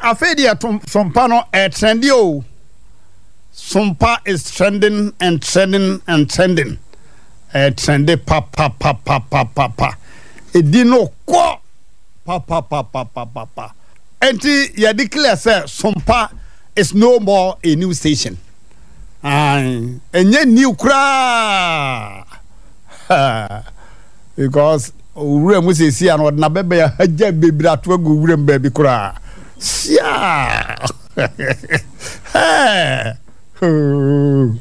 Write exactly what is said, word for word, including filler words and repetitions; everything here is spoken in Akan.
afedia sompa no e trendy o. Sompa is trending and trending and trending. Eh trendy pa pa pa pa pa pa pa. E di no ko pa pa pa pa pa pa pa. Enti ya declare say Sompa is no more a new station. And enye new kra. Because ure mu se si an na bebe ya haja bebira to agu ure mbabi kra. Sia. Hey.